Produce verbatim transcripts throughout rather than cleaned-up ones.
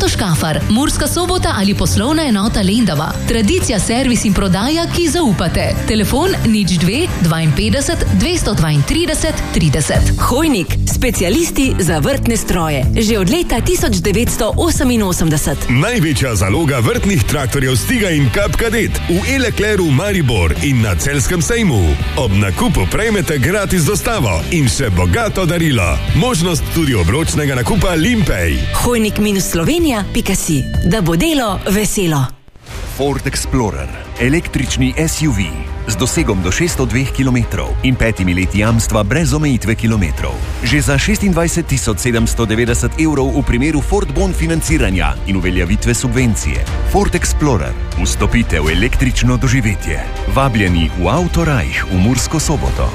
Škafar, Murska Sobota ali poslovna enota Lendava. Tradicija, servis in prodaja, ki zaupate. Telefon nič dve dvainpetdeset dvesto dvaintrideset trideset. Hojnik, specialisti za vrtne stroje. Že od leta tisoč devetsto oseminosemdeset. Največja zaloga vrtnih traktorjev Stiga in Kap Kadet v Elekleru Maribor in na Celjskem sejmu. Ob nakupu prejmete gratis dostavo in še bogato darilo. Možnost tudi obročnega nakupa Limpej. Hojnik minus Slovenija pika si. Da bo delo veselo. Ford Explorer, električni S U V z dosegom do šeststo dva kilometrov in petimi leti jamstva brez omejitve kilometrov. Že za šestindvajset tisoč sedemsto devetdeset evrov v primeru Ford Bond financiranja in uveljavitve subvencije. Ford Explorer. Vstopite v električno doživetje. Vabljeni v Autorajh v Mursko Soboto.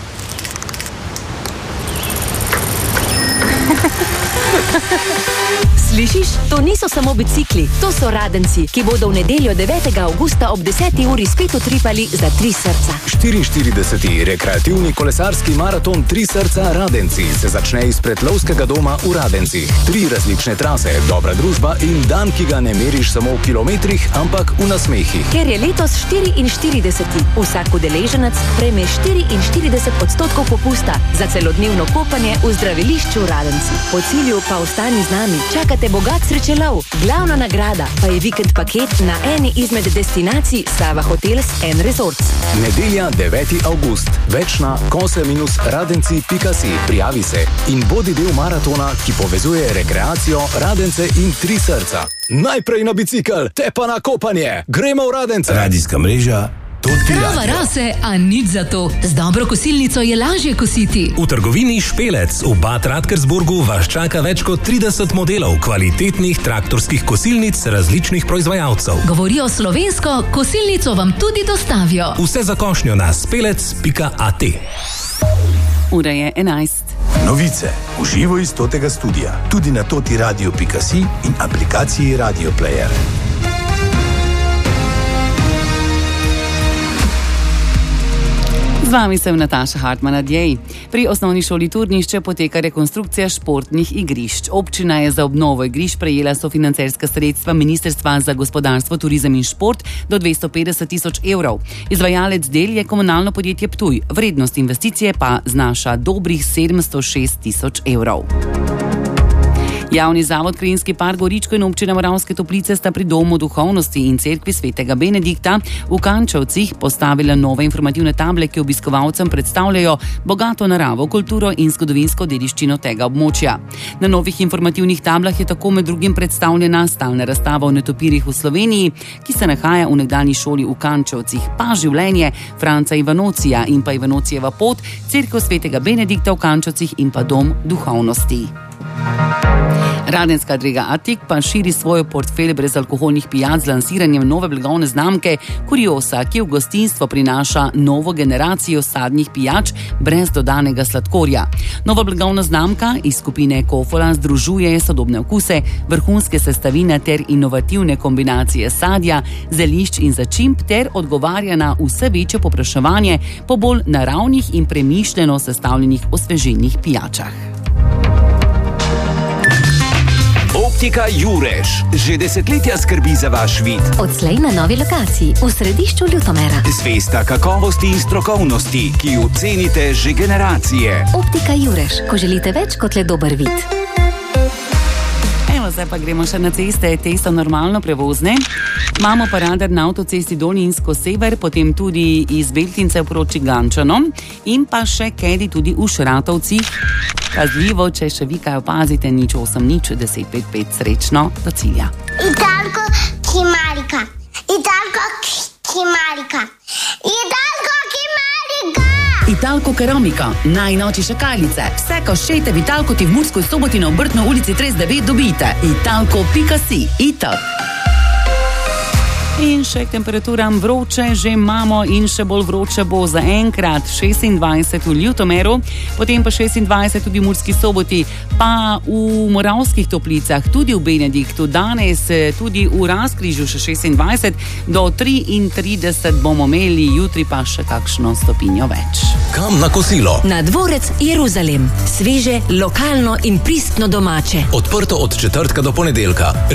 Slišiš? To niso samo bicikli, to so radenci, ki bodo v nedeljo devetega avgusta ob deseti uri spet utripali za tri srca. štiriinštirideseti rekreativni kolesarski maraton Tri srca Radenci se začne izpred lovskega doma v Radencih. Tri različne trase, dobra družba in dan, ki ga ne meriš samo v kilometrih, ampak v nasmehih. Ker je letos štiriinštirideseti, vsak udeleženec prejme štiriinštirideset odstotkov popusta za celodnevno kopanje v zdravilišču Radenci. Po cilju pa ostani z nami, čakate bogat srečelov. Glavna nagrada pa je vikend paket na eni izmed destinacij Sava Hotels and Resorts. Nedelja deveti avgust. Več na kose radenci pika si. Prijavi se in bodi del maratona, ki povezuje rekreacijo, Radence in Tri srca. Najprej na bicikl, te pa na kopanje. Gremo v Radence. Radijska mreža. Trava rase, a nič za to. Z dobro kosilnico je lažje kositi. V trgovini Špelec v Bad Radkersburgu vas čaka več kot trideset modelov kvalitetnih traktorskih kosilnic različnih proizvajalcev. Govorijo slovensko, kosilnico vam tudi dostavijo. Vse za košnjo na spelec pika at. Ura je enajst. Novice v živo iz Totega studia, tudi na toti radio pika si in aplikaciji Radio Player. Z vami sem Nataša Hartmann-Adjej. Pri osnovni šoli Turnišče poteka rekonstrukcija športnih igrišč. Občina je za obnovo igrišč prejela sofinancerska sredstva Ministrstva za gospodarstvo, turizem in šport do dvesto petdeset tisoč evrov. Izvajalec del je komunalno podjetje Ptuj. Vrednost investicije pa znaša dobrih sedemsto šest tisoč evrov. Javni zavod Krajinski park Goričko in občina Moravske Toplice sta pri Domu duhovnosti in cerkvi svetega Benedikta v Kančevcih postavila nove informativne table, ki obiskovalcem predstavljajo bogato naravo, kulturo in zgodovinsko dediščino tega območja. Na novih informativnih tablah je tako med drugim predstavljena stalna razstava o netopirjih v Sloveniji, ki se nahaja v nekdanji šoli v Kančevcih, pa življenje Franca Ivanocija in pa Ivanocijeva pot, cerkev svetega Benedikta v Kančevcih in pa Dom duhovnosti. Radenska Adrega Atik pa širi svoj portfelj brezalkoholnih pijač z lansiranjem nove blagovne znamke Kuriosa, ki v gostinstvo prinaša novo generacijo sadnih pijač brez dodanega sladkorja. Nova blagovna znamka iz skupine Kofola združuje sodobne okuse, vrhunske sestavine ter inovativne kombinacije sadja, zelišč in začimb ter odgovarja na vse večje povpraševanje po bolj naravnih in premišljeno sestavljenih osvežilnih pijačah. Optika Jurež že desetletja skrbi za vaš vid. Odslej na novi lokaciji v središču Ljutomera. Zvesta kakovosti in strokovnosti, ki jo cenite že generacije. Optika Jurež, ko želite več kot le dober vid. Evo, zdaj pa gremo še na ceste, te so normalno prevozne. Imamo pa radar na avtocesti Dolinsko-Sever, potem tudi iz Beltince proti Gančanom in pa še kedi tudi v Šratovcih. Pazljivo, če še vi kaj opazite, nič osem nič deset pet pet, srečno do cilja. Italko Kimarika, Italko Kimarika, Italko Kimarika. Italko Keramika, najnovejše šakalice. Vse, ko šejte v Italko, ti v Murskoj Soboti na Obrtno ulici trideset devet dobite. Italko pika si, Italk. In še k temperaturam vroče že imamo in še bolj vroče bo za enkrat šestindvajset v Ljutomeru, potem pa šestindvajset tudi v Murski Soboti, pa v Moravskih Toplicah, tudi v Benediktu, danes tudi v Razkrižju še šestindvajset, do triintrideset bomo imeli, jutri pa še kakšno stopinjo več. Kam na kosilo? Na dvorec Jeruzalem. Sveže, lokalno in pristno domače. Odprto od četrtka do ponedeljka.